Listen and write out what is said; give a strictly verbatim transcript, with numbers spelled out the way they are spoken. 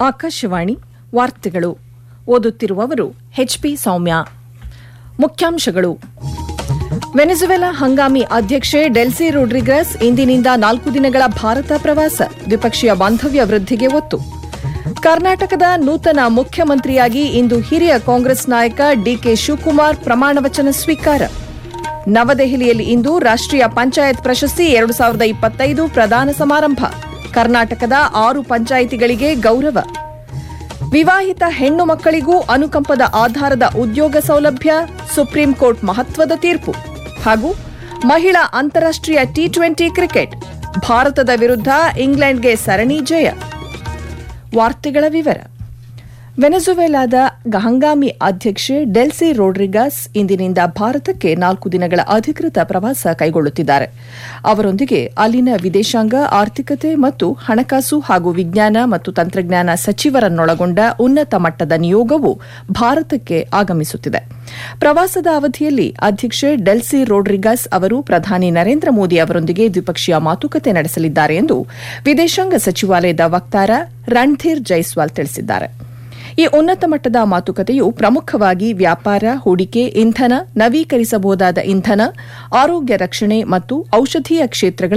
ಆಕಾಶವಾಣಿ ವಾರ್ತೆಗಳು ಓದುತ್ತಿರುವವರು ಎಚ್ಪಿ ಸೌಮ್ಯ. ಮುಖ್ಯಾಂಶಗಳು. ವೆನೆಜುವೆಲಾ ಹಂಗಾಮಿ ಅಧ್ಯಕ್ಷೆ ಡೆಲ್ಸಿ ರೊಡ್ರಿಗಸ್ ಇಂದಿನಿಂದ ನಾಲ್ಕು ದಿನಗಳ ಭಾರತ ಪ್ರವಾಸ, ದ್ವಿಪಕ್ಷೀಯ ಬಾಂಧವ್ಯ ವೃದ್ಧಿಗೆ ಒತ್ತು. ಕರ್ನಾಟಕದ ನೂತನ ಮುಖ್ಯಮಂತ್ರಿಯಾಗಿ ಇಂದು ಹಿರಿಯ ಕಾಂಗ್ರೆಸ್ ನಾಯಕ ಡಿಕೆ ಶಿವಕುಮಾರ್ ಪ್ರಮಾಣವಚನ ಸ್ವೀಕಾರ. ನವದೆಹಲಿಯಲ್ಲಿ ಇಂದು ರಾಷ್ಟೀಯ ಪಂಚಾಯತ್ ಪ್ರಶಸ್ತಿ ಎರಡು ಸಾವಿರದ ಇಪ್ಪತ್ತೈದು ಪ್ರದಾನ ಸಮಾರಂಭ. ಕರ್ನಾಟಕದ ಆರು ಪಂಚಾಯಿತಿಗಳಿಗೆ ಗೌರವ. ವಿವಾಹಿತ ಹೆಣ್ಣು ಮಕ್ಕಳಿಗೂ ಅನುಕಂಪದ ಆಧಾರದ ಉದ್ಯೋಗ ಸೌಲಭ್ಯ, ಸುಪ್ರೀಂ ಕೋರ್ಟ್ ಮಹತ್ವದ ತೀರ್ಪು. ಹಾಗೂ ಮಹಿಳಾ ಅಂತಾರಾಷ್ಟೀಯ ಟಿ ಟ್ವೆಂಟಿ ಕ್ರಿಕೆಟ್, ಭಾರತದ ವಿರುದ್ಧ ಇಂಗ್ಲೆಂಡ್ಗೆ ಸರಣಿ ಜಯ. ವಾರ್ತೆಗಳ ವಿವರ. ವೆನೆಜುವೆಲಾದ ಹಂಗಾಮಿ ಅಧ್ಯಕ್ಷೆ ಡೆಲ್ಸಿ ರೊಡ್ರಿಗಸ್ ಇಂದಿನಿಂದ ಭಾರತಕ್ಕೆ ನಾಲ್ಕು ದಿನಗಳ ಅಧಿಕೃತ ಪ್ರವಾಸ ಕೈಗೊಳ್ಳುತ್ತಿದ್ದಾರೆ. ಅವರೊಂದಿಗೆ ಅಲ್ಲಿನ ವಿದೇಶಾಂಗ, ಆರ್ಥಿಕತೆ ಮತ್ತು ಹಣಕಾಸು ಹಾಗೂ ವಿಜ್ಞಾನ ಮತ್ತು ತಂತ್ರಜ್ಞಾನ ಸಚಿವರನ್ನೊಳಗೊಂಡ ಉನ್ನತ ಮಟ್ಟದ ನಿಯೋಗವು ಭಾರತಕ್ಕೆ ಆಗಮಿಸುತ್ತಿದೆ. ಪ್ರವಾಸದ ಅವಧಿಯಲ್ಲಿ ಅಧ್ಯಕ್ಷೆ ಡೆಲ್ಸಿ ರೊಡ್ರಿಗಸ್ ಅವರು ಪ್ರಧಾನಿ ನರೇಂದ್ರ ಮೋದಿ ಅವರೊಂದಿಗೆ ದ್ವಿಪಕ್ಷೀಯ ಮಾತುಕತೆ ನಡೆಸಲಿದ್ದಾರೆ ಎಂದು ವಿದೇಶಾಂಗ ಸಚಿವಾಲಯದ ವಕ್ತಾರ ರಣಧೀರ್ ಜೈಸ್ವಾಲ್ ತಿಳಿಸಿದ್ದಾರೆ. ಈ ಉನ್ನತ ಮಟ್ಟದ ಮಾತುಕತೆಯು ಪ್ರಮುಖವಾಗಿ ವ್ಯಾಪಾರ, ಹೂಡಿಕೆ, ಇಂಧನ, ನವೀಕರಿಸಬಹುದಾದ ಇಂಧನ, ಆರೋಗ್ಯ ರಕ್ಷಣೆ ಮತ್ತು ಔಷಧೀಯ ಕ್ಷೇತ್ರಗಳ